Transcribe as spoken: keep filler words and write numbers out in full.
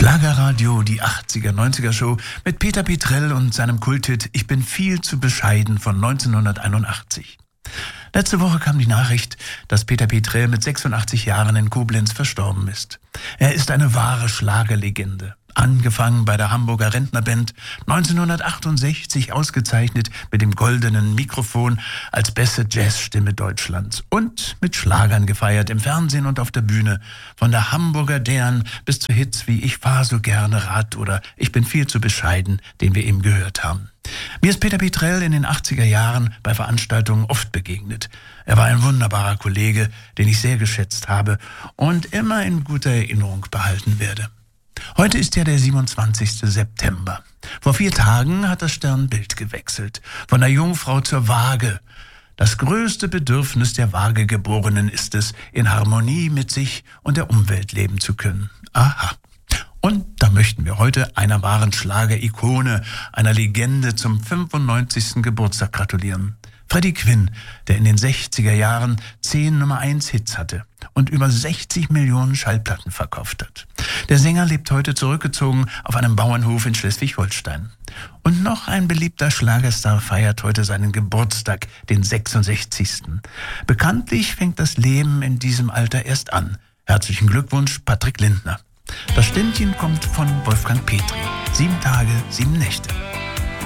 Schlagerradio, die achtziger, neunziger Show mit Peter Petrell und seinem Kulthit Ich bin viel zu bescheiden von neunzehnhunderteinundachtzig. Letzte Woche kam die Nachricht, dass Peter Petrell mit sechsundachtzig Jahren in Koblenz verstorben ist. Er ist eine wahre Schlagerlegende. Angefangen bei der Hamburger Rentnerband, neunzehnhundertachtundsechzig ausgezeichnet mit dem goldenen Mikrofon als beste Jazzstimme Deutschlands und mit Schlagern gefeiert im Fernsehen und auf der Bühne. Von der Hamburger Dern bis zu Hits wie Ich fahr so gerne Rad oder Ich bin viel zu bescheiden, den wir eben gehört haben. Mir ist Peter Petrell in den achtziger Jahren bei Veranstaltungen oft begegnet. Er war ein wunderbarer Kollege, den ich sehr geschätzt habe und immer in guter Erinnerung behalten werde. Heute ist ja der siebenundzwanzigster September. Vor vier Tagen hat das Sternbild gewechselt. Von der Jungfrau zur Waage. Das größte Bedürfnis der Waagegeborenen ist es, in Harmonie mit sich und der Umwelt leben zu können. Aha. Und da möchten wir heute einer wahren Schlager-Ikone, einer Legende zum fünfundneunzigsten Geburtstag gratulieren. Freddie Quinn, der in den sechziger Jahren zehn Nummer eins Hits hatte und über sechzig Millionen Schallplatten verkauft hat. Der Sänger lebt heute zurückgezogen auf einem Bauernhof in Schleswig-Holstein. Und noch ein beliebter Schlagerstar feiert heute seinen Geburtstag, den sechsundsechzigsten Bekanntlich fängt das Leben in diesem Alter erst an. Herzlichen Glückwunsch, Patrick Lindner. Das Ständchen kommt von Wolfgang Petri. Sieben Tage, sieben Nächte.